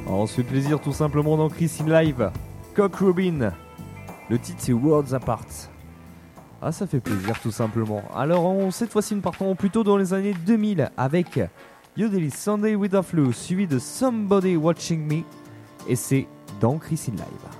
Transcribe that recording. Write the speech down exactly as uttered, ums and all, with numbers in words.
On se fait plaisir tout simplement dans Chris in Live. Cock Robin. Le titre c'est Worlds Apart. Ah, ça fait plaisir tout simplement. Alors on, cette fois-ci nous partons plutôt dans les années deux mille avec Yodeli Sunday with a Flu suivi de Somebody Watching Me et c'est dans Chris in Live.